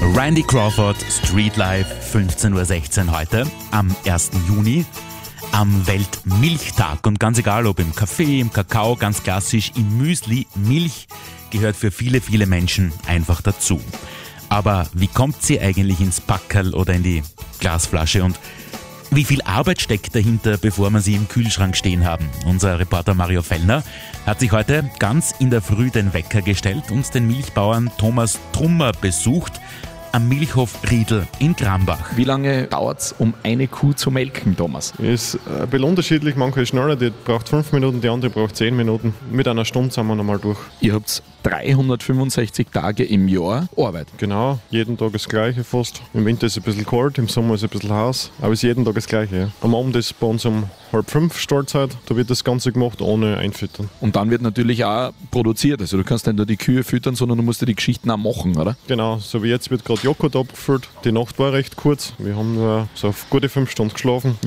Randy Crawford, Street Life, 15.16 Uhr heute, am 1. Juni, am Weltmilchtag. Und ganz egal, ob im Kaffee, im Kakao, ganz klassisch, im Müsli, Milch gehört für viele, viele Menschen einfach dazu. Aber wie kommt sie eigentlich ins Packerl oder in die Glasflasche und wie viel Arbeit steckt dahinter, bevor wir sie im Kühlschrank stehen haben? Unser Reporter Mario Fellner hat sich heute ganz in der Früh den Wecker gestellt und den Milchbauern Thomas Trummer besucht am Milchhof Riedl in Krambach. Wie lange dauert es, um eine Kuh zu melken, Thomas? Ist ein bisschen unterschiedlich, manche ist schneller, die braucht 5 Minuten, die andere braucht 10 Minuten. Mit einer Stunde sind wir nochmal durch. Ihr habt 365 Tage im Jahr Arbeit. Genau, jeden Tag das Gleiche fast. Im Winter ist es ein bisschen kalt, im Sommer ist es ein bisschen heiß, aber es ist jeden Tag das Gleiche. Ja. Am Abend ist bei uns um 4:30 Startzeit, da wird das Ganze gemacht ohne Einfüttern. Und dann wird natürlich auch produziert, also du kannst nicht nur die Kühe füttern, sondern du musst ja die Geschichten auch machen, oder? Genau, so wie jetzt wird gerade Joghurt abgefüllt. Die Nacht war recht kurz, wir haben nur so auf gute 5 Stunden geschlafen.